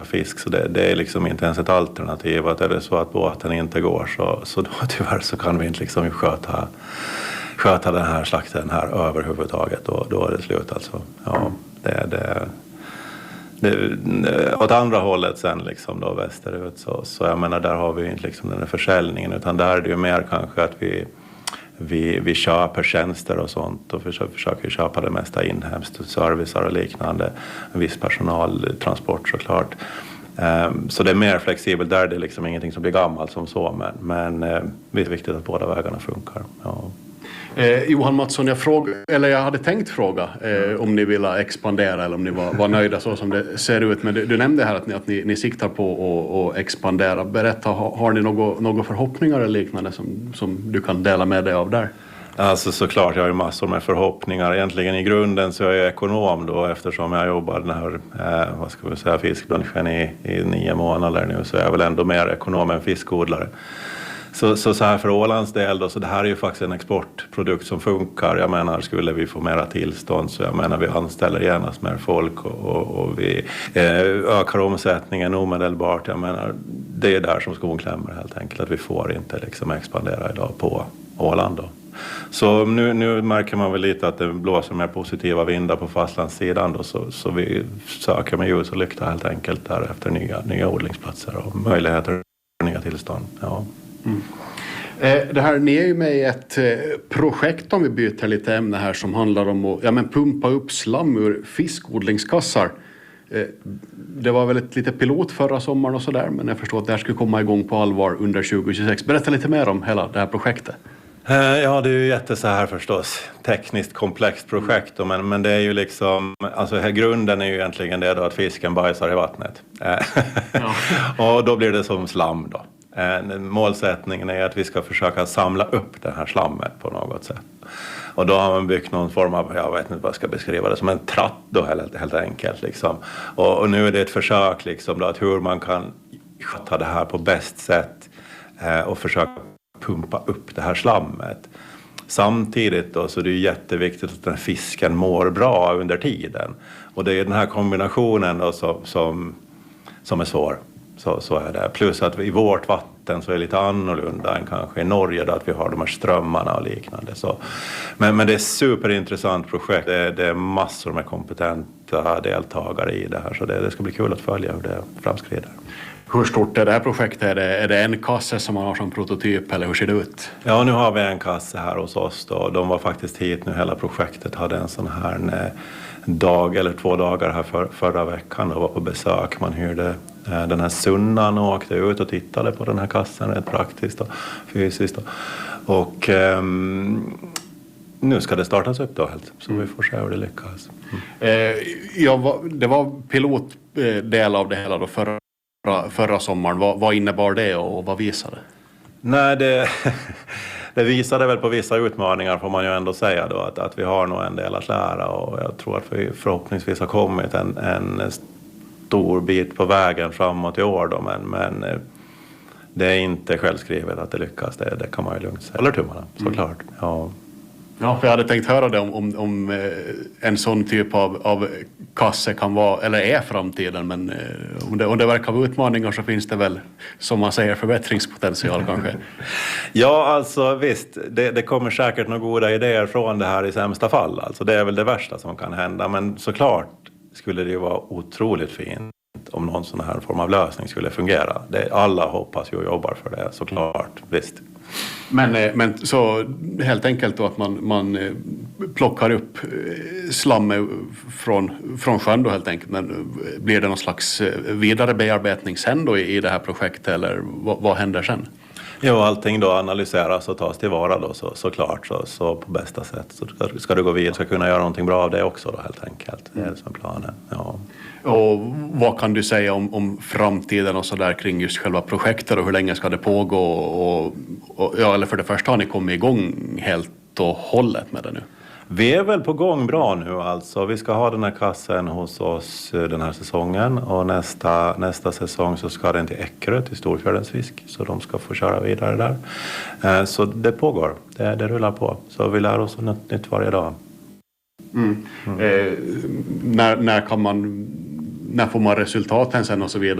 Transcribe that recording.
fisk, så det är liksom inte ens ett alternativ. Att är det så att båten inte går så då, tyvärr så kan vi inte liksom sköta den här slakten här överhuvudtaget. Då är det slut alltså. Ja, det åt andra hållet sen liksom då västerut så jag menar, där har vi inte liksom den här försäljningen, utan där är det ju mer kanske att vi köper tjänster och sånt och försöker köpa det mesta inhemskt, servicer och liknande, en viss personaltransport såklart. Så det är mer flexibelt där, det är liksom ingenting som blir gammalt som så, men det är viktigt att båda vägarna funkar. Ja. Johan Mattsson, jag hade tänkt fråga om ni vill expandera eller om ni var nöjda så som det ser ut, men du nämnde här att ni siktar på att expandera. Berätta, har ni några förhoppningar eller liknande som du kan dela med dig av där? Alltså såklart, jag har ju massor med förhoppningar. Egentligen i grunden så är jag ekonom då, eftersom jag jobbar den här fiskbranschen i 9 månader nu, så är jag väl ändå mer ekonom än fiskodlare. Så här för Ålands del då, så det här är ju faktiskt en exportprodukt som funkar. Jag menar, skulle vi få mera tillstånd så jag menar vi anställer genast mer folk och vi ökar omsättningen omedelbart. Jag menar, det är där som skon klämmer helt enkelt, att vi får inte liksom expandera idag på Åland då. Så nu märker man väl lite att det blåser mer positiva vindar på fastlandssidan då, så vi söker med ljus och lykta helt enkelt där efter nya odlingsplatser och möjligheter för nya tillstånd. Ja. Mm. Det här, ni är ju med i ett projekt, om vi byter lite ämne här, som handlar om att pumpa upp slam ur fiskodlingskassar. Det var väl ett lite pilot förra sommaren och sådär, men jag förstår att det här skulle komma igång på allvar under 2026. Berätta lite mer om hela det här projektet. Ja, det är ju så här förstås tekniskt komplext projekt då, men det är ju liksom, alltså här grunden är ju egentligen det då att fisken bajsar i vattnet. Ja. Och då blir det som slam då. Målsättningen är att vi ska försöka samla upp det här slammet på något sätt. Och då har man byggt någon form av, jag vet inte vad jag ska beskriva det, som en tratt då helt enkelt liksom. Och nu är det ett försök liksom då att hur man kan sköta det här på bäst sätt och försöka pumpa upp det här slammet. Samtidigt då så är det jätteviktigt att den fisken mår bra under tiden. Och det är den här kombinationen då som är svår. Så är det. Plus att i vårt vatten så är det lite annorlunda än kanske i Norge då, att vi har de här strömmarna och liknande. Så. Men det är ett superintressant projekt. Det är massor med kompetenta deltagare i det här. Så det ska bli kul att följa hur det framskrider. Hur stort är det här projektet? Är det en kasse som man har som prototyp eller hur ser det ut? Ja, nu har vi en kasse här hos oss då. De var faktiskt hit nu, hela projektet hade en sån här dag eller 2 dagar här förra veckan och var på besök. Man hyrde den här sunnan och åkte ut och tittade på den här kassen rätt praktiskt och fysiskt. Och nu ska det startas upp då helt, så vi får se hur det lyckas. Det var pilotdel av det hela då förra sommaren. Vad innebar det och vad visade det? Nej, det visade väl på vissa utmaningar får man ju ändå säga då, att vi har nog en del att lära, och jag tror att vi förhoppningsvis har kommit en stor bit på vägen framåt i år då, men det är inte självskrivet att det lyckas, det kan man ju lugnt säga. Eller tummarna, såklart. Ja, för jag hade tänkt höra det om en sån typ av kasse kan vara, eller är framtiden, men om det verkar vara utmaningar så finns det väl, som man säger, förbättringspotential kanske. Ja, alltså visst, det kommer säkert några goda idéer från det här i sämsta fall. Alltså det är väl det värsta som kan hända, men såklart skulle det ju vara otroligt fint om någon sån här form av lösning skulle fungera. Alla hoppas ju och jobbar för det, såklart, visst. Men så helt enkelt då att man plockar upp slam från sjön då helt enkelt, men blir det någon slags vidare bearbetning sen då i det här projektet, eller vad händer sen? Jo, allting då analyseras och tas tillvara då såklart, så på bästa sätt så ska det gå vidare, ska kunna göra någonting bra av det också då helt enkelt. Det är det som är planen, ja. Och vad kan du säga om framtiden och så där kring just själva projektet, och hur länge ska det pågå, och eller för det första, har ni kommit igång helt och hållet med det nu? Vi är väl på gång bra nu alltså. Vi ska ha den här kassen hos oss den här säsongen, och nästa säsong så ska den till Eckerö, till Storfjordens fisk, så de ska få köra vidare där. Så det pågår, det rullar på. Så vi lär oss något nytt varje dag. När får man resultaten sen och så vidare?